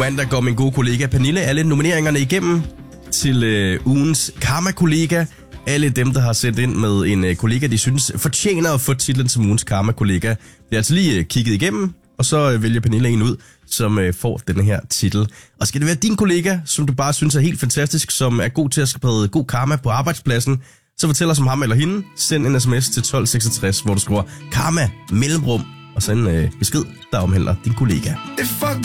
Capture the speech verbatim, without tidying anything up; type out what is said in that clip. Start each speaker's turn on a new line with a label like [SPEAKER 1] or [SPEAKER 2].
[SPEAKER 1] mandag går min gode kollega Pernille alle nomineringerne igennem til øh, ugens Karma-kollega. Alle dem, der har sendt ind med en øh, kollega, de synes fortjener at få titlen som ugens Karma-kollega. Det er altså lige øh, kigget igennem, og så øh, vælger Pernille en ud, som øh, får denne her titel. Og skal det være din kollega, som du bare synes er helt fantastisk, som er god til at sprede god karma på arbejdspladsen, så fortæl os om ham eller hende. Send en sms til tolv seksogtres, hvor du skriver karma mellemrum, og send en øh, besked, der omhandler din kollega.